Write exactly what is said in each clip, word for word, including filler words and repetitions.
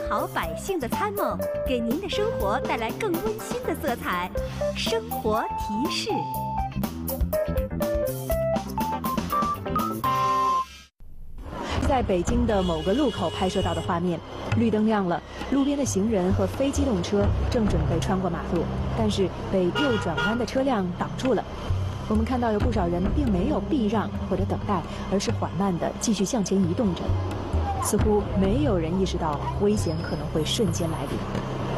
好百姓的参谋，给您的生活带来更温馨的色彩。生活提示。 在北京的某个路口拍摄到的画面，绿灯亮了，路边的行人和非机动车正准备穿过马路，但是被右转弯的车辆挡住了。我们看到有不少人并没有避让或者等待，而是缓慢地继续向前移动着，似乎没有人意识到危险可能会瞬间来临。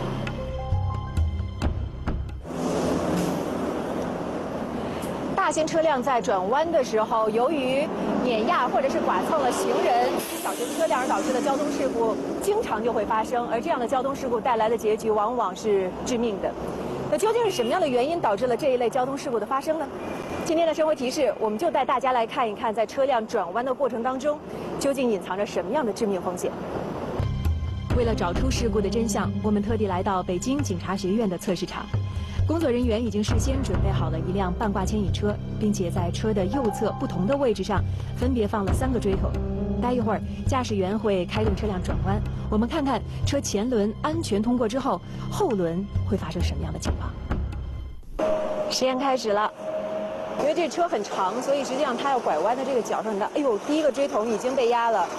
大型车辆在转弯的时候，由于碾压或者是剐蹭了行人、小型车辆而导致的交通事故，经常就会发生。而这样的交通事故带来的结局往往是致命的。那究竟是什么样的原因导致了这一类交通事故的发生呢？今天的生活提示，我们就带大家来看一看，在车辆转弯的过程当中，究竟隐藏着什么样的致命风险。为了找出事故的真相，我们特地来到北京警察学院的测试场。工作人员已经事先准备好了一辆半挂牵引车，并且在车的右侧不同的位置上分别放了三个锥头。待一会儿，驾驶员会开动车辆转弯，我们看看车前轮安全通过之后，后轮会发生什么样的情况。实验开始了。因为这车很长，所以实际上它要拐弯的这个角上，你看，哎呦，第一个锥筒已经被压了，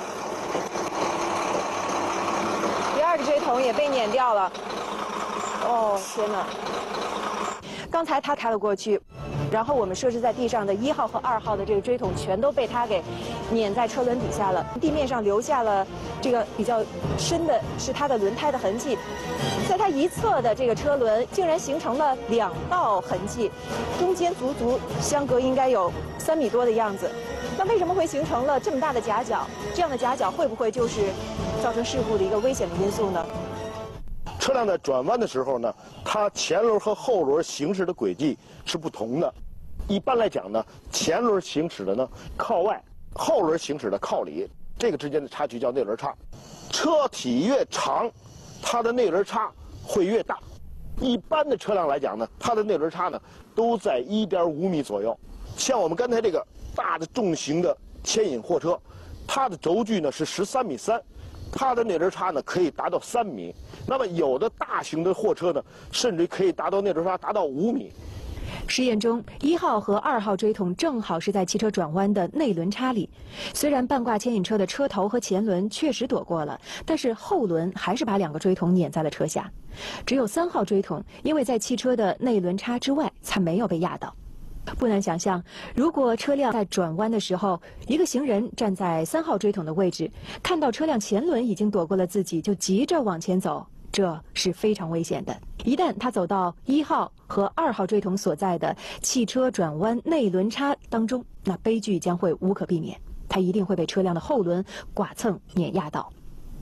第二个锥筒也被碾掉了。哦，天哪！刚才他开了过去，然后我们设置在地上的一号和二号的这个锥筒全都被他给碾在车轮底下了，地面上留下了这个比较深的是它的轮胎的痕迹，在它一侧的这个车轮竟然形成了两道痕迹，中间足足相隔应该有三米多的样子。那为什么会形成了这么大的夹角？这样的夹角会不会就是造成事故的一个危险的因素呢？ 车辆在转弯的时候呢，它前轮和后轮行驶的轨迹是不同的。一般来讲呢，前轮行驶的呢靠外，后轮行驶的靠里，这个之间的差距叫内轮差。车体越长，它的内轮差会越大。一般的车辆来讲呢，它的内轮差呢都在 一点五米左右。像我们刚才这个大的重型的牵引货车，它的轴距呢是十三米三。它的内轮差呢可以达到三米，那么有的大型的货车呢，甚至可以达到内轮差达到五米。 实验中，一号和二号锥筒正好是在汽车转弯的内轮差里。虽然半挂牵引车的车头和前轮确实躲过了，但是后轮还是把两个锥筒碾在了车下。只有三号锥筒因为在汽车的内轮差之外，才没有被压到。不难想象，如果车辆在转弯的时候，一个行人站在三号锥筒的位置，看到车辆前轮已经躲过了自己，就急着往前走，这是非常危险的。一旦他走到一号和二号锥筒所在的汽车转弯内轮差当中，那悲剧将会无可避免，他一定会被车辆的后轮剐蹭碾压到。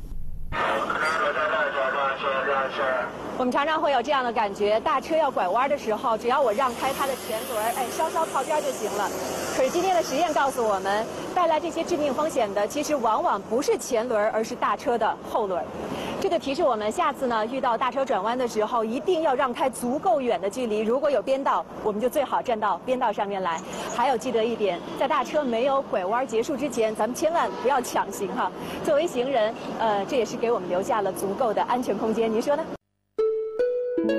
我们常常会有这样的感觉，大车要拐弯的时候，只要我让开它的前轮，哎，稍稍靠边就行了。可是今天的实验告诉我们，带来这些致命风险的，其实往往不是前轮，而是大车的后轮。这就提示我们，下次呢遇到大车转弯的时候，一定要让开足够远的距离。如果有边道，我们就最好站到边道上面来。还有记得一点，在大车没有拐弯结束之前，咱们千万不要抢行哈。作为行人，呃，这也是给我们留下了足够的安全空间。您说呢？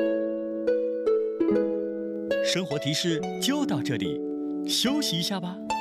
生活提示就到这里，休息一下吧。